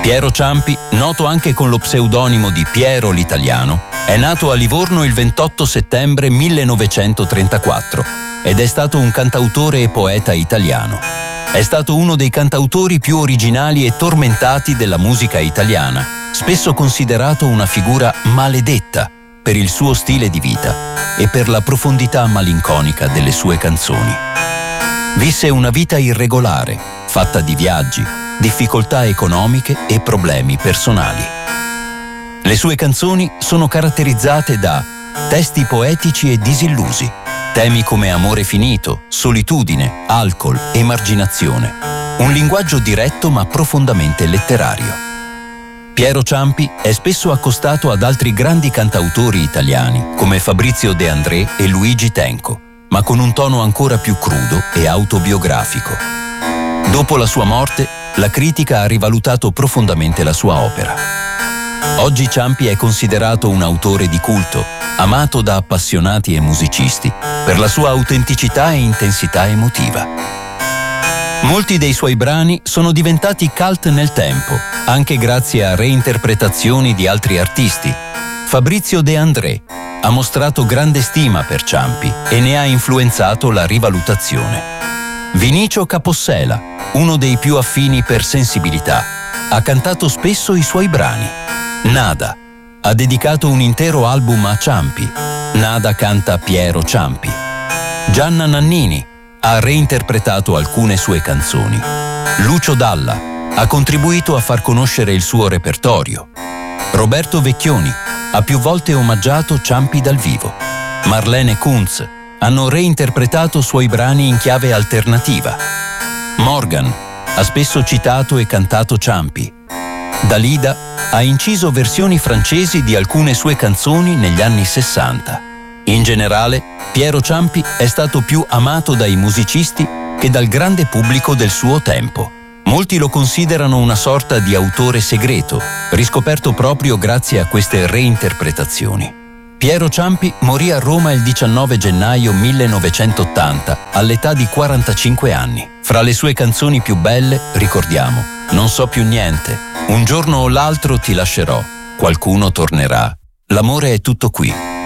Piero Ciampi, noto anche con lo pseudonimo di Piero l'Italiano, è nato a Livorno il 28 settembre 1934 ed è stato un cantautore e poeta italiano. È stato uno dei cantautori più originali e tormentati della musica italiana, spesso considerato una figura maledetta per il suo stile di vita e per la profondità malinconica delle sue canzoni. Visse una vita irregolare, fatta di viaggi, difficoltà economiche e problemi personali. Le sue canzoni sono caratterizzate da testi poetici e disillusi, temi come amore finito, solitudine, alcol, emarginazione, un linguaggio diretto ma profondamente letterario. Piero Ciampi è spesso accostato ad altri grandi cantautori italiani come Fabrizio De André e Luigi Tenco, ma con un tono ancora più crudo e autobiografico. Dopo la sua morte, la critica ha rivalutato profondamente la sua opera. Oggi Ciampi è considerato un autore di culto, amato da appassionati e musicisti per la sua autenticità e intensità emotiva. Molti dei suoi brani sono diventati cult nel tempo, anche grazie a reinterpretazioni di altri artisti. Fabrizio De André ha mostrato grande stima per Ciampi e ne ha influenzato la rivalutazione. Vinicio Capossela, uno dei più affini per sensibilità, ha cantato spesso i suoi brani. Nada ha dedicato un intero album a Ciampi. Nada canta Piero Ciampi. Gianna Nannini ha reinterpretato alcune sue canzoni. Lucio Dalla ha contribuito a far conoscere il suo repertorio. Roberto Vecchioni ha più volte omaggiato Ciampi dal vivo. Marlene Kunz hanno reinterpretato suoi brani in chiave alternativa. Morgan ha spesso citato e cantato Ciampi. Dalida ha inciso versioni francesi di alcune sue canzoni negli anni 60. In generale, Piero Ciampi è stato più amato dai musicisti che dal grande pubblico del suo tempo. Molti lo considerano una sorta di autore segreto, riscoperto proprio grazie a queste reinterpretazioni. Piero Ciampi morì a Roma il 19 gennaio 1980, all'età di 45 anni. Fra le sue canzoni più belle ricordiamo Non so più niente, Un giorno o l'altro ti lascerò, Qualcuno tornerà, L'amore è tutto qui.